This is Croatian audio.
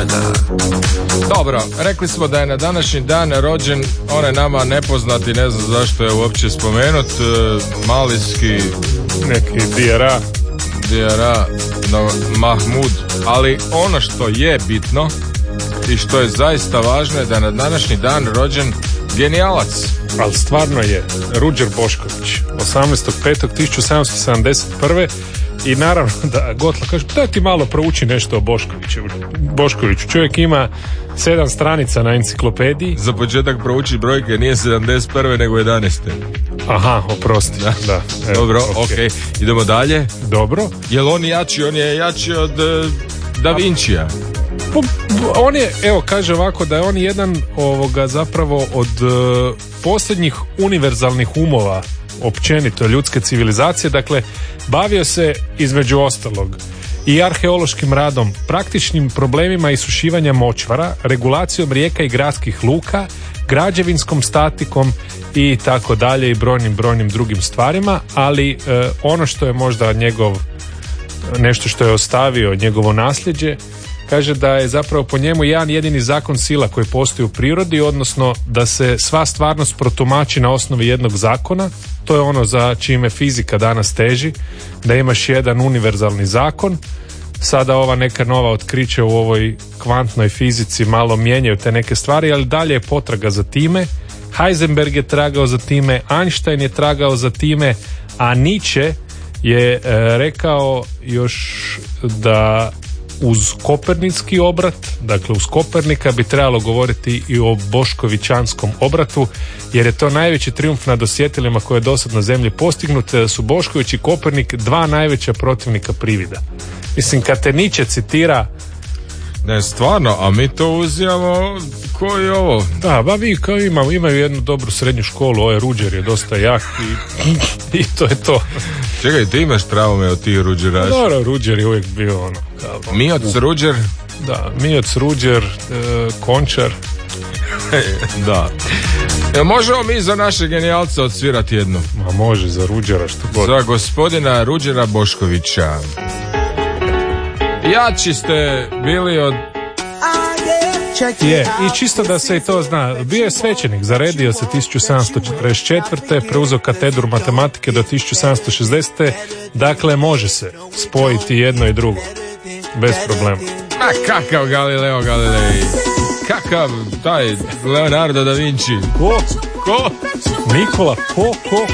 Dobro, rekli smo da je na današnji dan rođen onaj nama nepoznati, ne znam zašto je uopće spomenut, malijski neki Diara Mahmud, ali ono što je bitno i što je zaista važno je da je na današnji dan rođen genijalac. Ali stvarno je Ruđer Bošković, 18.5.1771. I naravno da Gotla kaže, daj ti malo prouči nešto o Boškoviću. Čovjek ima 7 stranica na enciklopediji. Za početak prouči brojke, nije 71. nego 11. Aha, oprosti. Da. Dobro, okay. Idemo dalje. Dobro. Jel on jači? On je jači od Da Vincija. On je, evo, kaže ovako da je on jedan zapravo od posljednjih univerzalnih umova općenito ljudske civilizacije. Dakle, bavio se između ostalog i arheološkim radom, praktičnim problemima isušivanja močvara, regulacijom rijeka i gradskih luka, građevinskom statikom i tako dalje i brojnim drugim stvarima, ali ono što je možda nešto što je ostavio njegovo nasljeđe, kaže da je zapravo po njemu jedan jedini zakon sila koji postoji u prirodi, odnosno da se sva stvarnost protumači na osnovi jednog zakona. To je ono za čime fizika danas teži, da imaš jedan univerzalni zakon. Sada ova neka nova otkrića u ovoj kvantnoj fizici malo mijenjaju te neke stvari, ali dalje je potraga za time. Heisenberg je tragao za time, Einstein je tragao za time, a Nietzsche je rekao još da uz kopernički obrat, dakle uz Kopernika bi trebalo govoriti i o boškovićanskom obratu, jer je to najveći trijumf nad osjetilima koje je dosad na zemlji postignut, da su Bošković i Kopernik dva najveća protivnika privida. Mislim, kad te Nietzsche citira... Ne, stvarno, a mi to uzimamo koji je ovo? Da, ba vi kao imaju jednu dobru srednju školu, ovaj Ruđer je dosta jak i to je to. Čekaj, ti imaš traume od tih Ruđeraša? Dobro, Ruđer je uvijek bio ono... Mioc Ruđer? Da, Mioc Ruđer, Končar. Da. Možemo mi za naše genijalce odsvirati jednu? Ma može, za Ruđera što god. Za gospodina Ruđera Boškovića. Jači ste bili od... Je, i čisto da se i to zna, bio je svećenik, zaredio se 1744. preuzeo katedru matematike do 1760. Dakle, može se spojiti jedno i drugo bez problema. Ma kakav Galileo Galilei, kakav taj Leonardo da Vinci. Ko? Nikola, ko?